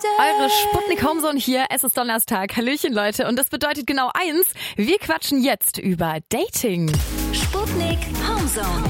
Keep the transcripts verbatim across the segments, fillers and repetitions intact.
Eure Sputnik Homezone hier, es ist Donnerstag. Hallöchen Leute, und das bedeutet genau eins, wir quatschen jetzt über Dating. Sputnik Homezone.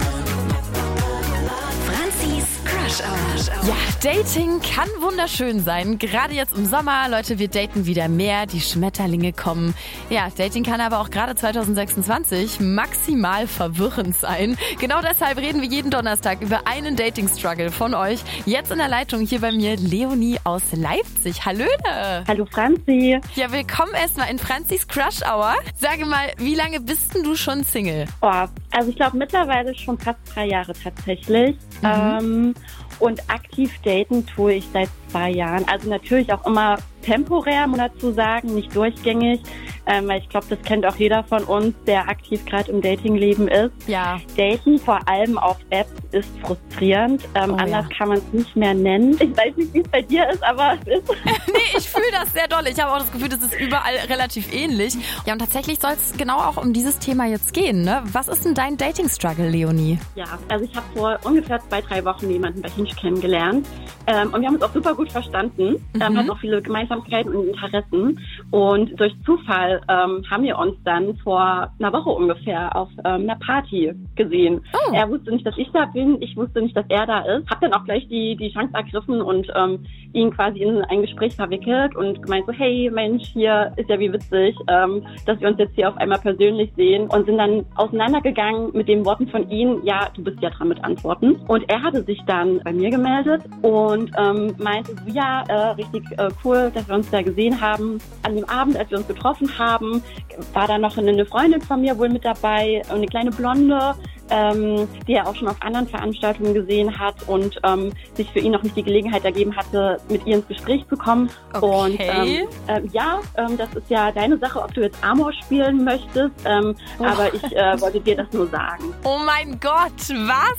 Franzis Crush Hour. Ja, Dating kann wunderschön sein. Gerade jetzt im Sommer, Leute, wir daten wieder mehr, die Schmetterlinge kommen. Ja, Dating kann aber auch gerade zwanzig sechsundzwanzig maximal verwirrend sein. Genau deshalb reden wir jeden Donnerstag über einen Dating-Struggle von euch. Jetzt in der Leitung hier bei mir Leonie aus Leipzig. Hallöle! Hallo Franzi. Ja, willkommen erstmal in Franzis Crush Hour. Sage mal, wie lange bist denn du schon Single? Oh, also ich glaube mittlerweile schon fast drei Jahre tatsächlich. Mhm. Ähm, und aktiv daten tue ich seit zwei Jahren. Also natürlich auch immer temporär, muss man dazu sagen, nicht durchgängig. Ähm, weil ich glaube, das kennt auch jeder von uns, der aktiv gerade im Datingleben ist. Ja. Daten, vor allem auf Apps, ist frustrierend. Ähm, oh, anders ja. kann man es nicht mehr nennen. Ich weiß nicht, wie es bei dir ist, aber es ist... Nee, ich fühle das sehr doll. Ich habe auch das Gefühl, das ist überall relativ ähnlich. Ja, und tatsächlich soll es genau auch um dieses Thema jetzt gehen, ne? Was ist denn dein Dating-Struggle, Leonie? Ja, also ich habe vor ungefähr zwei, drei Wochen jemanden bei Hinge kennengelernt. Ähm, und wir haben uns auch super gut verstanden. Mhm. Ähm, hatten auch viele Gemeinsamkeiten und Interessen. Und durch Zufall ähm, haben wir uns dann vor einer Woche ungefähr auf ähm, einer Party gesehen. Oh. Er wusste nicht, dass ich da bin. Ich wusste nicht, dass er da ist. Hab dann auch gleich die, die Chance ergriffen und ähm, ihn quasi in ein Gespräch verwickelt und gemeint so, hey Mensch, hier ist ja wie witzig, ähm, dass wir uns jetzt hier auf einmal persönlich sehen, und sind dann auseinandergegangen mit den Worten von ihm, ja, du bist ja dran mit Antworten. Und er hatte sich dann bei mir gemeldet und ähm, meinte so, ja, äh, richtig äh, cool, dass wir uns da gesehen haben. An dem Abend, als wir uns getroffen haben, war da noch eine Freundin von mir wohl mit dabei, eine kleine Blonde, ähm, die er auch schon auf anderen Veranstaltungen gesehen hat und ähm, sich für ihn noch nicht die Gelegenheit ergeben hatte, mit ihr ins Gespräch zu kommen. Okay. Und ähm, äh, ja, ähm, das ist ja deine Sache, ob du jetzt Amor spielen möchtest, ähm, oh. aber ich äh, wollte dir das nur sagen. Oh mein Gott, was?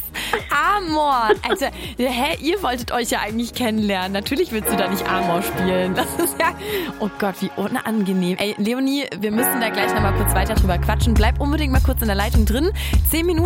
Amor! Also, hä, ihr wolltet euch ja eigentlich kennenlernen. Natürlich willst du da nicht Amor spielen. Das ist ja, oh Gott, wie unangenehm. Ey, Leonie, wir müssen da gleich nochmal kurz weiter drüber quatschen. Bleib unbedingt mal kurz in der Leitung drin. Zehn Minuten